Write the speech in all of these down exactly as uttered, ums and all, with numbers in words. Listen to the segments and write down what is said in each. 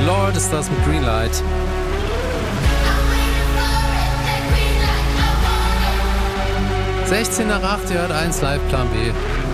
Lord ist das mit Greenlight. sechzehn nach acht, ihr hört eins Live Plan B.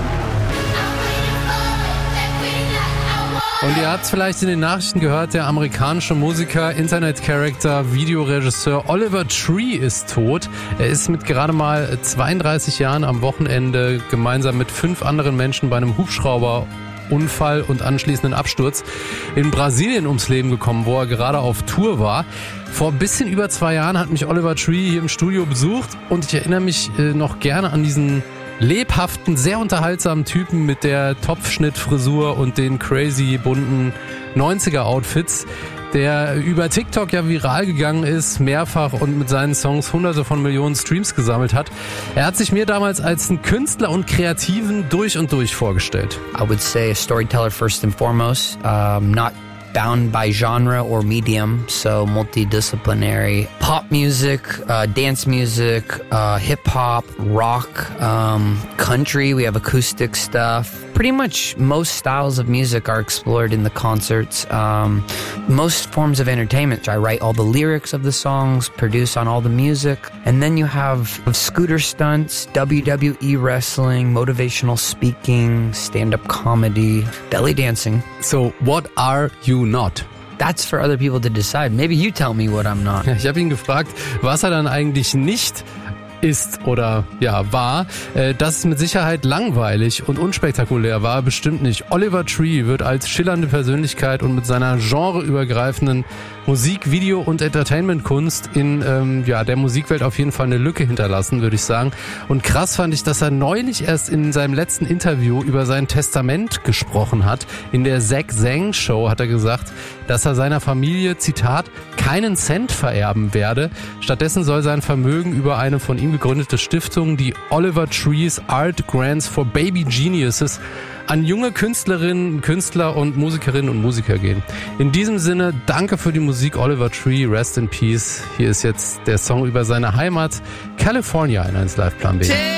Und ihr habt es vielleicht in den Nachrichten gehört, der amerikanische Musiker, Internet-Character, Videoregisseur Oliver Tree ist tot. Er ist mit gerade mal zweiunddreißig Jahren am Wochenende gemeinsam mit fünf anderen Menschen bei einem Hubschrauberunfall und anschließenden Absturz in Brasilien ums Leben gekommen, wo er gerade auf Tour war. Vor ein bisschen über zwei Jahren hat mich Oliver Tree hier im Studio besucht und ich erinnere mich äh, noch gerne an diesen lebhaften, sehr unterhaltsamen Typen mit der Topfschnittfrisur und den crazy bunten neunziger-Outfits, der über TikTok ja viral gegangen ist, mehrfach und mit seinen Songs hunderte von Millionen Streams gesammelt hat. Er hat sich mir damals als einen Künstler und Kreativen durch und durch vorgestellt. I would say a storyteller first and foremost, um, not bound by genre or medium, so multidisciplinary. Pop music, uh, dance music, uh, hip-hop, rock, um, country, we have acoustic stuff. Pretty much most styles of music are explored in the concerts. Um, most forms of entertainment. I write all the lyrics of the songs, produce on all the music. And then you have scooter stunts, W W E wrestling, motivational speaking, stand-up comedy, belly dancing. So, what are you not? That's for other people to decide. Maybe you tell me what I'm not. Ich habe ihn gefragt, was er dann eigentlich nicht ist oder ja war. Äh, dass es mit Sicherheit langweilig und unspektakulär war, bestimmt nicht. Oliver Tree wird als schillernde Persönlichkeit und mit seiner genreübergreifenden Musik-, Video- und Entertainment-Kunst in ähm, ja, der Musikwelt auf jeden Fall eine Lücke hinterlassen, würde ich sagen. Und krass fand ich, dass er neulich erst in seinem letzten Interview über sein Testament gesprochen hat. In der Zach Sang Show hat er gesagt, dass er seiner Familie, Zitat, keinen Cent vererben werde. Stattdessen soll sein Vermögen über eine von ihm gegründete Stiftung, die Oliver Tree's Art Grants for Baby Geniuses, an junge Künstlerinnen, Künstler und Musikerinnen und Musiker gehen. In diesem Sinne, danke für die Musik, Oliver Tree, rest in peace. Hier ist jetzt der Song über seine Heimat, California, in eins Live Plan B.